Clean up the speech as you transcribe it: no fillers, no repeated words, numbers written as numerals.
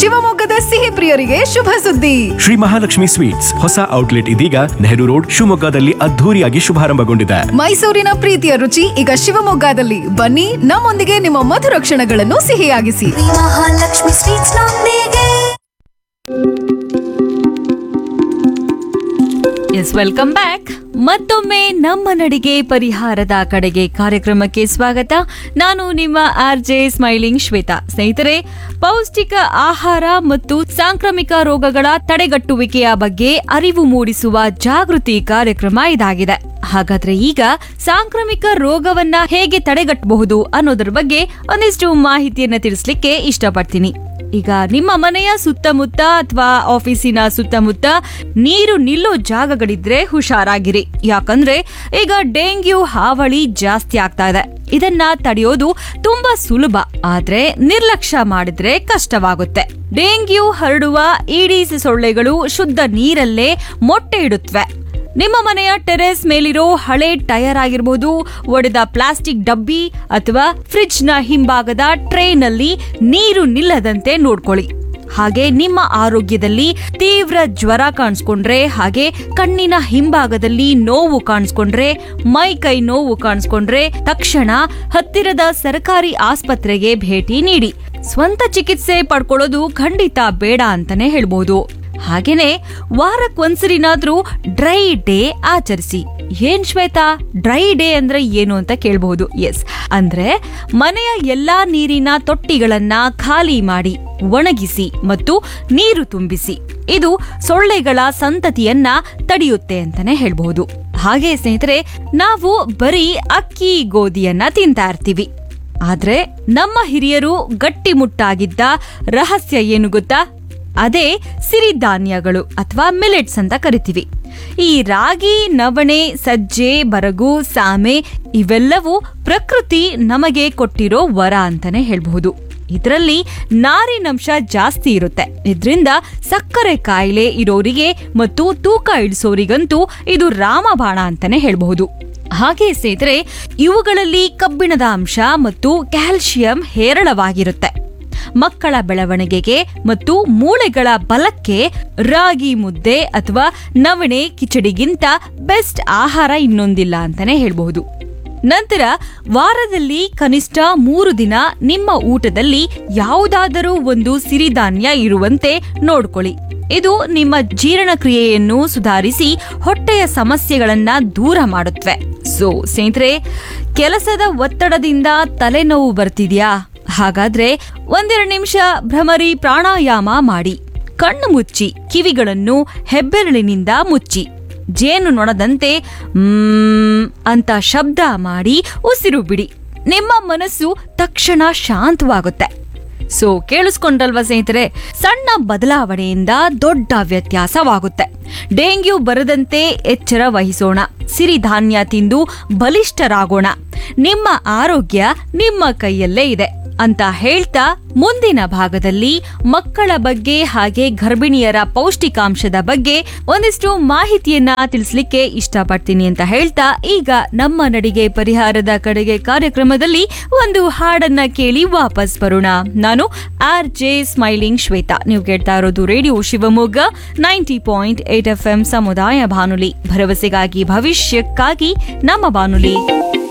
ಶಿವಮೊಗ್ಗದ ಸಿಹಿ ಪ್ರಿಯರಿಗೆ ಶುಭ ಸುದ್ದಿ. ಶ್ರೀ ಮಹಾಲಕ್ಷ್ಮಿ ಸ್ವೀಟ್ಸ್ ಹೊಸ ಔಟ್ಲೆಟ್ ಇದೀಗ ನೆಹರು ರೋಡ್ ಶಿವಮೊಗ್ಗದಲ್ಲಿ ಅದ್ಧೂರಿಯಾಗಿ ಶುಭಾರಂಭಗೊಂಡಿದೆ. ಮೈಸೂರಿನ ಪ್ರೀತಿಯ ರುಚಿ ಈಗ ಶಿವಮೊಗ್ಗದಲ್ಲಿ. ಬನ್ನಿ, ನಮ್ಮೊಂದಿಗೆ ನಿಮ್ಮ ಮಧುರ ಕ್ಷಣಗಳನ್ನು ಸಿಹಿಯಾಗಿಸಿ. ಮಹಾಲಕ್ಷ್ಮಿ ಸ್ವೀಟ್ಸ್ ನೊಂದಿಗೆ. S, welcome back. ಮತ್ತೊಮ್ಮೆ ನಮ್ಮ ನಡಿಗೆ ಪರಿಹಾರದ ಕಡೆಗೆ ಕಾರ್ಯಕ್ರಮಕ್ಕೆ ಸ್ವಾಗತ. ನಾನು ನಿಮ್ಮ RJ ಸ್ಮೈಲಿಂಗ್ ಶ್ವೇತಾ. ಸ್ನೇಹಿತರೆ, ಪೌಷ್ಟಿಕ ಆಹಾರ ಮತ್ತು ಸಾಂಕ್ರಾಮಿಕ ರೋಗಗಳ ತಡೆಗಟ್ಟುವಿಕೆಯ ಬಗ್ಗೆ ಅರಿವು ಮೂಡಿಸುವ ಜಾಗೃತಿ ಕಾರ್ಯಕ್ರಮ ಇದಾಗಿದೆ. ಹಾಗಾದ್ರೆ ಈಗ ಸಾಂಕ್ರಾಮಿಕ ರೋಗವನ್ನ ಹೇಗೆ ತಡೆಗಟ್ಟಬಹುದು ಅನ್ನೋದ್ರ ಬಗ್ಗೆ ಒಂದಿಷ್ಟು ಮಾಹಿತಿಯನ್ನ ತಿಳಿಸ್ಲಿಕ್ಕೆ ಇಷ್ಟಪಡ್ತೀನಿ. ಈಗ ನಿಮ್ಮ ಮನೆಯ ಸುತ್ತಮುತ್ತ ಅಥವಾ ಆಫೀಸಿನ ಸುತ್ತಮುತ್ತ ನೀರು ನಿಲ್ಲೋ ಜಾಗಗಳಿದ್ರೆ ಹುಷಾರಾಗಿರಿ. ಯಾಕಂದ್ರೆ ಈಗ ಡೆಂಗ್ಯೂ ಹಾವಳಿ ಜಾಸ್ತಿ ಆಗ್ತಾ ಇದೆ. ಇದನ್ನ ತಡೆಯೋದು ತುಂಬಾ ಸುಲಭ, ಆದ್ರೆ ನಿರ್ಲಕ್ಷ್ಯ ಮಾಡಿದ್ರೆ ಕಷ್ಟವಾಗುತ್ತೆ. ಡೆಂಗ್ಯೂ ಹರಡುವ ಈಡೀಸ್ ಸೊಳ್ಳೆಗಳು ಶುದ್ಧ ನೀರಲ್ಲೇ ಮೊಟ್ಟೆ ಇಡುತ್ತವೆ. ನಿಮ್ಮ ಮನೆಯ ಟೆರೆಸ್ ಮೇಲಿರೋ ಹಳೆ ಟೈರ್ ಆಗಿರಬಹುದು, ಒಡೆದ ಪ್ಲಾಸ್ಟಿಕ್ ಡಬ್ಬಿ ಅಥವಾ ಫ್ರಿಡ್ಜ್ನ ಹಿಂಭಾಗದ ಟ್ರೇನಲ್ಲಿ ನೀರು ನಿಲ್ಲದಂತೆ ನೋಡ್ಕೊಳ್ಳಿ. ಹಾಗೆ ನಿಮ್ಮ ಆರೋಗ್ಯದಲ್ಲಿ ತೀವ್ರ ಜ್ವರ ಕಾಣಿಸ್ಕೊಂಡ್ರೆ, ಹಾಗೆ ಕಣ್ಣಿನ ಹಿಂಭಾಗದಲ್ಲಿ ನೋವು ಕಾಣಿಸ್ಕೊಂಡ್ರೆ, ಮೈ ಕೈ ನೋವು ಕಾಣಿಸ್ಕೊಂಡ್ರೆ ತಕ್ಷಣ ಹತ್ತಿರದ ಸರ್ಕಾರಿ ಆಸ್ಪತ್ರೆಗೆ ಭೇಟಿ ನೀಡಿ. ಸ್ವಂತ ಚಿಕಿತ್ಸೆ ಪಡ್ಕೊಳ್ಳೋದು ಖಂಡಿತ ಬೇಡ ಅಂತಾನೆ ಹೇಳ್ಬಹುದು. ಹಾಗೇನೆ ವಾರಕ್ಕೊಂದ್ಸರಿನಾದ್ರೂ ಡ್ರೈ ಡೇ ಆಚರಿಸಿ. ಏನ್ ಶ್ವೇತಾ, ಡ್ರೈ ಡೇ ಅಂದ್ರೆ ಏನು ಅಂತ ಕೇಳಬಹುದು. ಎಸ್, ಅಂದ್ರೆ ಮನೆಯ ಎಲ್ಲಾ ನೀರಿನ ತೊಟ್ಟಿಗಳನ್ನ ಖಾಲಿ ಮಾಡಿ ಒಣಗಿಸಿ ಮತ್ತು ನೀರು ತುಂಬಿಸಿ. ಇದು ಸೊಳ್ಳೆಗಳ ಸಂತತಿಯನ್ನ ತಡೆಯುತ್ತೆ ಅಂತಾನೆ ಹೇಳ್ಬಹುದು. ಹಾಗೆ ಸ್ನೇಹಿತರೆ, ನಾವು ಬರೀ ಅಕ್ಕಿ ಗೋಧಿಯನ್ನ ತಿಂತಾ ಇರ್ತೀವಿ. ಆದ್ರೆ ನಮ್ಮ ಹಿರಿಯರು ಗಟ್ಟಿಮುಟ್ಟಾಗಿದ್ದ ರಹಸ್ಯ ಏನು ಗೊತ್ತಾ? ಅದೇ ಸಿರಿಧಾನ್ಯಗಳು ಅಥವಾ ಮಿಲೆಟ್ಸ್ ಅಂತ ಕರಿತೀವಿ. ಈ ರಾಗಿ, ನವಣೆ, ಸಜ್ಜೆ, ಬರಗು, ಸಾಮೆ ಇವೆಲ್ಲವೂ ಪ್ರಕೃತಿ ನಮಗೆ ಕೊಟ್ಟಿರೋ ವರ ಅಂತಾನೆ ಹೇಳ್ಬಹುದು. ಇದರಲ್ಲಿ ನಾರಿನಂಶ ಜಾಸ್ತಿ ಇರುತ್ತೆ. ಇದರಿಂದ ಸಕ್ಕರೆ ಕಾಯಿಲೆ ಇರೋರಿಗೆ ಮತ್ತು ತೂಕ ಇಳಿಸೋರಿಗಂತೂ ಇದು ರಾಮಬಾಣ ಅಂತಾನೆ ಹೇಳ್ಬಹುದು. ಹಾಗೆ ಸ್ನೇಹಿತರೆ, ಇವುಗಳಲ್ಲಿ ಕಬ್ಬಿಣದ ಅಂಶ ಮತ್ತು ಕ್ಯಾಲ್ಸಿಯಂ ಹೇರಳವಾಗಿರುತ್ತೆ. ಮಕ್ಕಳ ಬೆಳವಣಿಗೆಗೆ ಮತ್ತು ಮೂಳೆಗಳ ಬಲಕ್ಕೆ ರಾಗಿ ಮುದ್ದೆ ಅಥವಾ ನವಣೆ ಕಿಚಡಿಗಿಂತ ಬೆಸ್ಟ್ ಆಹಾರ ಇನ್ನೊಂದಿಲ್ಲ ಅಂತಾನೆ ಹೇಳ್ಬಹುದು. ನಂತರ ವಾರದಲ್ಲಿ ಕನಿಷ್ಠ 3 ದಿನ ನಿಮ್ಮ ಊಟದಲ್ಲಿ ಯಾವುದಾದರೂ ಒಂದು ಸಿರಿಧಾನ್ಯ ಇರುವಂತೆ ನೋಡ್ಕೊಳ್ಳಿ. ಇದು ನಿಮ್ಮ ಜೀರ್ಣಕ್ರಿಯೆಯನ್ನು ಸುಧಾರಿಸಿ ಹೊಟ್ಟೆಯ ಸಮಸ್ಯೆಗಳನ್ನ ದೂರ ಮಾಡುತ್ತವೆ. ಸೊ ಸ್ನೇಹಿತರೆ, ಕೆಲಸದ ಒತ್ತಡದಿಂದ ತಲೆನೋವು ಬರ್ತಿದ್ಯಾ? ಹಾಗಾದ್ರೆ 1-2 ನಿಮಿಷ ಭ್ರಮರಿ ಪ್ರಾಣಾಯಾಮ ಮಾಡಿ. ಕಣ್ಣು ಮುಚ್ಚಿ ಕಿವಿಗಳನ್ನು ಹೆಬ್ಬೆರಳಿನಿಂದ ಮುಚ್ಚಿ ಜೇನು ನೊಣದಂತೆ ಅಂತ ಶಬ್ದ ಮಾಡಿ ಉಸಿರು ಬಿಡಿ. ನಿಮ್ಮ ಮನಸ್ಸು ತಕ್ಷಣ ಶಾಂತವಾಗುತ್ತೆ. ಸೊ ಕೇಳಿಸ್ಕೊಂಡಲ್ವಾ ಸ್ನೇಹಿತರೆ, ಸಣ್ಣ ಬದಲಾವಣೆಯಿಂದ ದೊಡ್ಡ ವ್ಯತ್ಯಾಸವಾಗುತ್ತೆ. ಡೆಂಗ್ಯೂ ಬರದಂತೆ ಎಚ್ಚರ ವಹಿಸೋಣ. ಸಿರಿಧಾನ್ಯ ತಿಂದು ಬಲಿಷ್ಠರಾಗೋಣ. ನಿಮ್ಮ ಆರೋಗ್ಯ ನಿಮ್ಮ ಕೈಯಲ್ಲೇ ಇದೆ ಅಂತ ಹೇಳ್ತಾ, ಮುಂದಿನ ಭಾಗದಲ್ಲಿ ಮಕ್ಕಳ ಬಗ್ಗೆ ಹಾಗೆ ಗರ್ಭಿಣಿಯರ ಪೌಷ್ಟಿಕಾಂಶದ ಬಗ್ಗೆ ಒಂದಿಷ್ಟು ಮಾಹಿತಿಯನ್ನ ತಿಳಿಸ್ಲಿಕ್ಕೆ ಇಷ್ಟಪಡ್ತೀನಿ ಅಂತ ಹೇಳ್ತಾ, ಈಗ ನಮ್ಮ ನಡಿಗೆ ಪರಿಹಾರದ ಕಡೆಗೆ ಕಾರ್ಯಕ್ರಮದಲ್ಲಿ ಒಂದು ಹಾಡನ್ನ ಕೇಳಿ ವಾಪಸ್ ಬರೋಣ. ನಾನು RJ ಸ್ಮೈಲಿಂಗ್ ಶ್ವೇತಾ. ನೀವು ಕೇಳ್ತಾ ಇರೋದು ರೇಡಿಯೋ ಶಿವಮೊಗ್ಗ 90.8 FM ಸಮುದಾಯ ಬಾನುಲಿ. ಭರವಸೆಗಾಗಿ ಭವಿಷ್ಯಕ್ಕಾಗಿ ನಮ್ಮ ಬಾನುಲಿ.